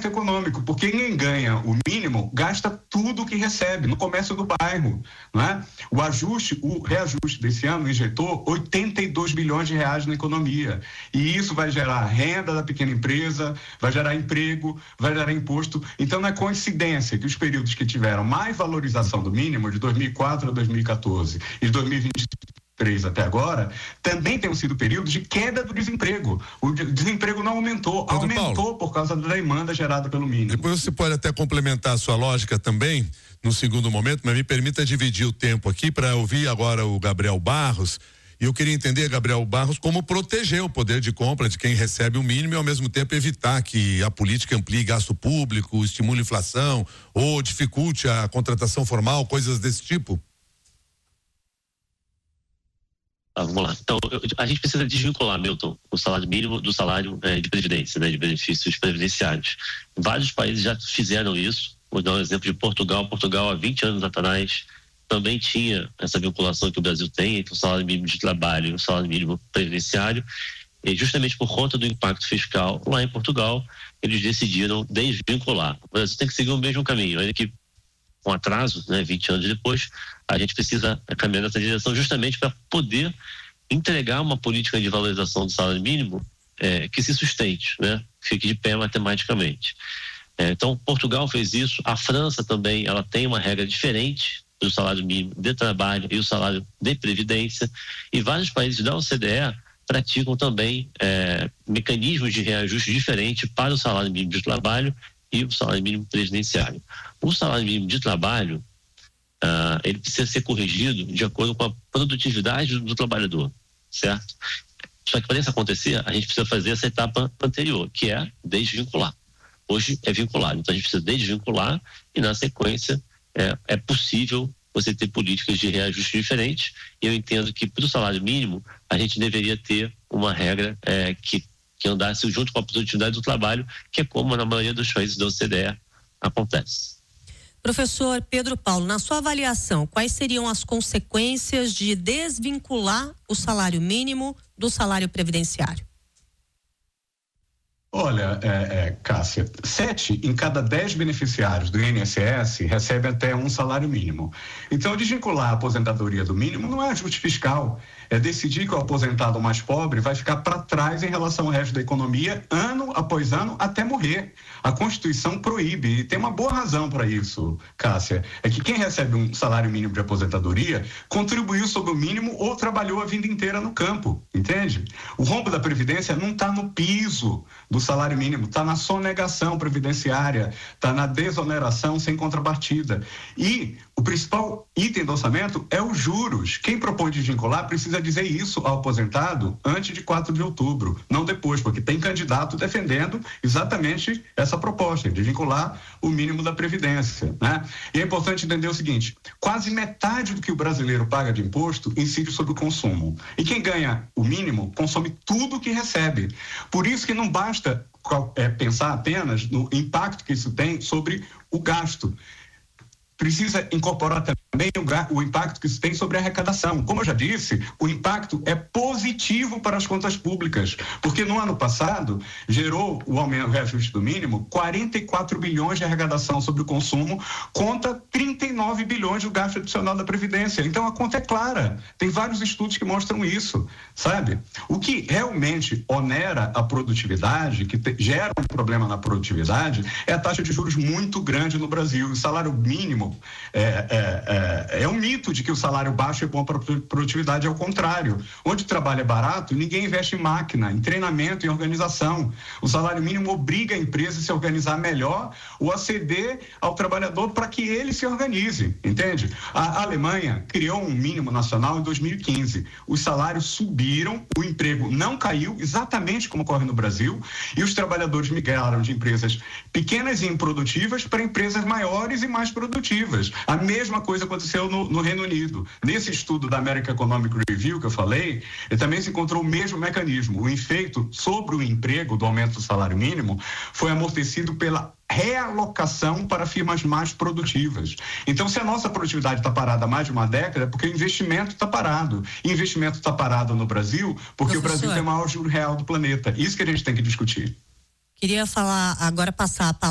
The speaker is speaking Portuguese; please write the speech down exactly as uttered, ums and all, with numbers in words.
crescimento econômico, porque quem ganha o mínimo gasta tudo que recebe no comércio do bairro, não é? O ajuste, o reajuste desse ano injetou oitenta e dois bilhões de reais na economia, e isso vai gerar renda da pequena empresa, vai gerar emprego, vai gerar imposto. Então não é coincidência que os períodos que tiveram mais valorização do mínimo, de dois mil e quatro a dois mil e quatorze e de dois mil e vinte e três até agora, também tenham sido períodos de queda do desemprego. O desemprego não aumentou, Pedro aumentou Paulo, por causa da demanda gerada pelo mínimo. Depois você pode até complementar a sua lógica também, no segundo momento, mas me permita dividir o tempo aqui para ouvir agora o Gabriel Barros. E eu queria entender, Gabriel Barros, como proteger o poder de compra de quem recebe o mínimo e, ao mesmo tempo, evitar que a política amplie gasto público, estimule inflação ou dificulte a contratação formal, coisas desse tipo. Ah, vamos lá. Então, eu, a gente precisa desvincular, Milton, o salário mínimo do salário é, de previdência, né, de benefícios previdenciários. Vários países já fizeram isso. Vou dar um exemplo de Portugal. Portugal, há vinte anos atrás, também tinha essa vinculação que o Brasil tem entre o salário mínimo de trabalho e o salário mínimo previdenciário, e justamente por conta do impacto fiscal lá em Portugal, eles decidiram desvincular. O Brasil tem que seguir o mesmo caminho, ainda que com atraso, né, vinte anos depois, a gente precisa caminhar nessa direção justamente para poder entregar uma política de valorização do salário mínimo é, que se sustente, né, fique de pé matematicamente. É, então, Portugal fez isso, a França também, ela tem uma regra diferente do salário mínimo de trabalho e o salário de previdência, e vários países da O C D E praticam também é, mecanismos de reajuste diferentes para o salário mínimo de trabalho e o salário mínimo previdenciário. O salário mínimo de trabalho, ah, ele precisa ser corrigido de acordo com a produtividade do trabalhador, certo? Só que para isso acontecer, a gente precisa fazer essa etapa anterior, que é desvincular. Hoje é vinculado, então a gente precisa desvincular e, na sequência, É, é possível você ter políticas de reajuste diferentes. Eu entendo que para o salário mínimo a gente deveria ter uma regra é, que, que andasse junto com a produtividade do trabalho, que é como na maioria dos países da O C D E acontece. Professor Pedro Paulo, na sua avaliação, quais seriam as consequências de desvincular o salário mínimo do salário previdenciário? Olha, é, é, Cássia, sete em cada dez beneficiários do I N S S recebem até um salário mínimo. Então, desvincular a aposentadoria do mínimo não é ajuste fiscal, é decidir que o aposentado mais pobre vai ficar para trás em relação ao resto da economia, ano após ano, até morrer. A Constituição proíbe, e tem uma boa razão para isso, Cássia, é que quem recebe um salário mínimo de aposentadoria contribuiu sobre o mínimo ou trabalhou a vida inteira no campo, entende? O rombo da Previdência não está no piso do salário mínimo, está na sonegação previdenciária, está na desoneração sem contrapartida. E o principal item do orçamento é os juros. Quem propõe desvincular precisa dizer isso ao aposentado antes de quatro de outubro, não depois, porque tem candidato defendendo exatamente essa proposta, de vincular o mínimo da Previdência, né? E é importante entender o seguinte, quase metade do que o brasileiro paga de imposto incide sobre o consumo. E quem ganha o mínimo consome tudo que recebe. Por isso que não basta é, pensar apenas no impacto que isso tem sobre o gasto. Precisa incorporar também o, o impacto que isso tem sobre a arrecadação. Como eu já disse, o impacto é positivo para as contas públicas, porque no ano passado gerou o aumento, o reajuste do mínimo, quarenta e quatro bilhões de arrecadação sobre o consumo contra trinta e nove bilhões do gasto adicional da Previdência. Então a conta é clara, tem vários estudos que mostram isso, sabe? O que realmente onera a produtividade, que te, gera um problema na produtividade, é a taxa de juros muito grande no Brasil. O salário mínimo É, é, é, é um mito de que o salário baixo é bom para a produtividade, é o contrário. Onde o trabalho é barato, ninguém investe em máquina, em treinamento, em organização. O salário mínimo obriga a empresa a se organizar melhor ou a ceder ao trabalhador para que ele se organize, entende? A Alemanha criou um mínimo nacional em dois mil e quinze. Os salários subiram, o emprego não caiu, exatamente como ocorre no Brasil, e os trabalhadores migraram de empresas pequenas e improdutivas para empresas maiores e mais produtivas. A mesma coisa aconteceu no, no Reino Unido. Nesse estudo da American Economic Review que eu falei, também se encontrou o mesmo mecanismo. O efeito sobre o emprego do aumento do salário mínimo foi amortecido pela realocação para firmas mais produtivas. Então, se a nossa produtividade está parada há mais de uma década, é porque o investimento está parado. E investimento está parado no Brasil porque Professor, o Brasil tem o maior juro real do planeta. Isso que a gente tem que discutir. Queria falar, agora passar a palavra